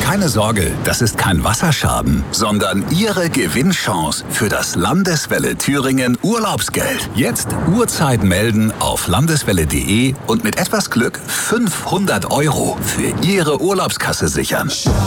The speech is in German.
Keine Sorge, das ist kein Wasserschaden, sondern Ihre Gewinnchance für das Landeswelle Thüringen Urlaubsgeld. Jetzt Uhrzeit melden auf landeswelle.de und mit etwas Glück 500 € für Ihre Urlaubskasse sichern.